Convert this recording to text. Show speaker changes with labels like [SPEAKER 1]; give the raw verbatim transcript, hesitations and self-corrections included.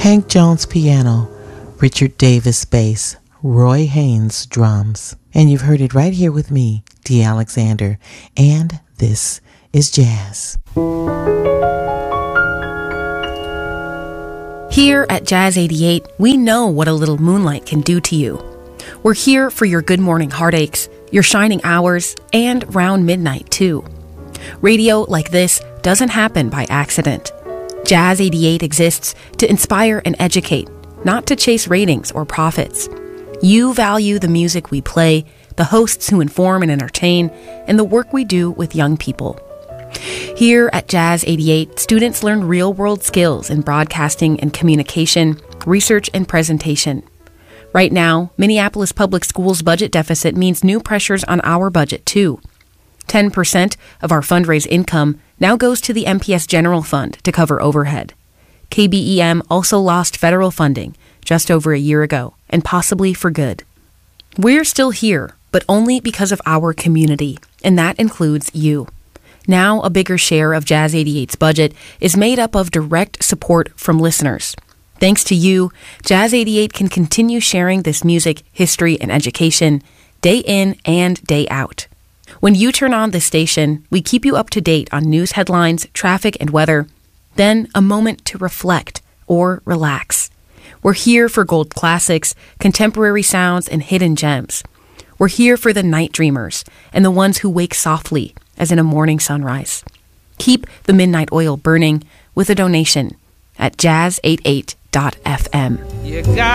[SPEAKER 1] Hank Jones piano, Richard Davis bass, Roy Haynes drums. And you've heard it right here with me, Dee Alexander. And this is Jazz.
[SPEAKER 2] Here at Jazz eighty-eight, we know what a little moonlight can do to you. We're here for your good morning heartaches, your shining hours, and round midnight, too. Radio like this doesn't happen by accident. Jazz eighty-eight exists to inspire and educate, not to chase ratings or profits. You value the music we play, the hosts who inform and entertain, and the work we do with young people. Here at Jazz eighty-eight, students learn real-world skills in broadcasting and communication, research and presentation. Right now, Minneapolis Public Schools' budget deficit means new pressures on our budget, too. ten percent of our fundraise income now goes to the M P S General Fund to cover overhead. K B E M also lost federal funding just over a year ago, and possibly for good. We're still here, but only because of our community, and that includes you. Now, a bigger share of Jazz eighty-eight's budget is made up of direct support from listeners. Thanks to you, Jazz eighty-eight can continue sharing this music, history, and education day in and day out. When you turn on this station, we keep you up to date on news headlines, traffic, and weather. Then a moment to reflect or relax. We're here for gold classics, contemporary sounds, and hidden gems. We're here for the night dreamers and the ones who wake softly as in a morning sunrise. Keep the midnight oil burning with a donation at jazz eighty-eight dot f m. You got